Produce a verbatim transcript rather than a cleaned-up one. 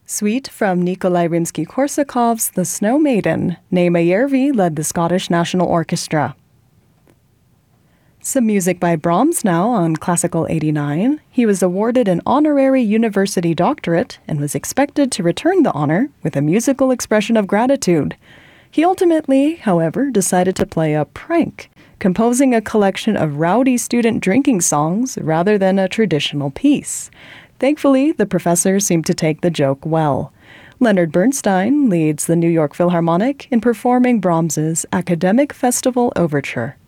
Suite from Nikolai Rimsky-Korsakov's The Snow Maiden. Naima Järvi led the Scottish National Orchestra. Some music by Brahms now on Classical eighty-nine. He was awarded an honorary university doctorate and was expected to return the honor with a musical expression of gratitude. He ultimately, however, decided to play a prank, composing a collection of rowdy student drinking songs rather than a traditional piece. Thankfully, the professor seemed to take the joke well. Leonard Bernstein leads the New York Philharmonic in performing Brahms's Academic Festival Overture.